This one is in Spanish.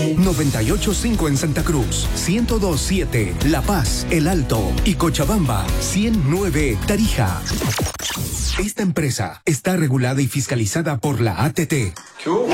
98.5 en Santa Cruz, 102.7 La Paz, El Alto y Cochabamba, 100.9 Tarija. Esta empresa está regulada y fiscalizada por la ATT.